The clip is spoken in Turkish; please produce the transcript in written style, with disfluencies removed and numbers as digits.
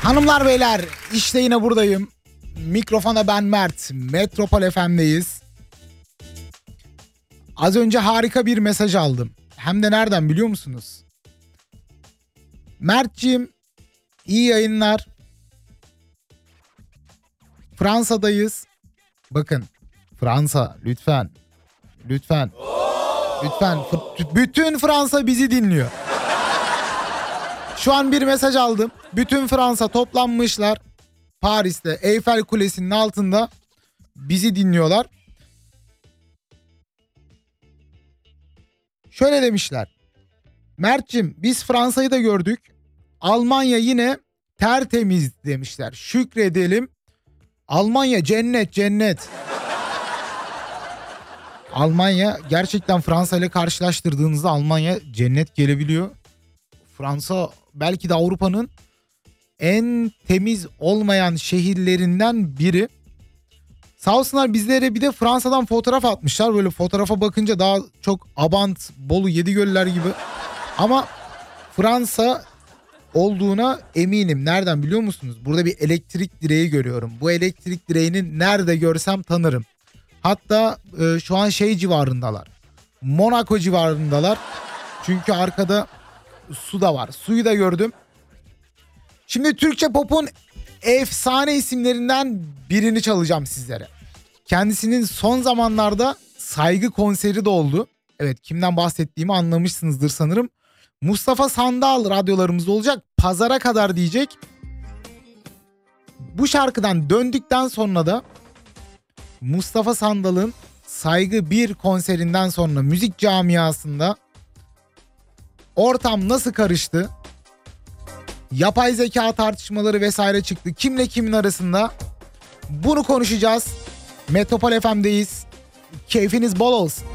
Hanımlar beyler, işte yine buradayım. Mikrofona ben Mert. Metropol FM'deyiz. Az önce harika bir mesaj aldım. Hem de nereden biliyor musunuz? Mert'ciğim, iyi yayınlar. Fransa'dayız. Bakın, Fransa lütfen. Lütfen. Lütfen. Bütün Fransa bizi dinliyor. Şu an bir mesaj aldım. Bütün Fransa toplanmışlar. Paris'te Eyfel Kulesi'nin altında bizi dinliyorlar. Şöyle demişler. Mert'cim, biz Fransa'yı da gördük. Almanya yine tertemiz demişler. Şükredelim. Almanya cennet cennet. Almanya gerçekten Fransa ile karşılaştırdığınızda Almanya cennet gelebiliyor. Fransa belki de Avrupa'nın en temiz olmayan şehirlerinden biri. Sağ olsunlar bizlere bir de Fransa'dan fotoğraf atmışlar. Böyle fotoğrafa bakınca daha çok Abant, Bolu, Yedigöller gibi. Ama Fransa olduğuna eminim. Nereden biliyor musunuz? Burada bir elektrik direği görüyorum. Bu elektrik direğini nerede görsem tanırım. Hatta şu an civarındalar. Monaco civarındalar. Çünkü arkada su da var. Suyu da gördüm. Şimdi Türkçe pop'un efsane isimlerinden birini çalacağım sizlere. Kendisinin son zamanlarda saygı konseri de oldu. Evet, kimden bahsettiğimi anlamışsınızdır sanırım. Mustafa Sandal radyolarımızda olacak. Pazara kadar diyecek. Bu şarkıdan döndükten sonra da Mustafa Sandal'ın Saygı 1 konserinden sonra müzik camiasında ortam nasıl karıştı? Yapay zeka tartışmaları vesaire çıktı. Kimle kimin arasında? Bunu konuşacağız. Metropol FM'deyiz. Keyfiniz bol olsun.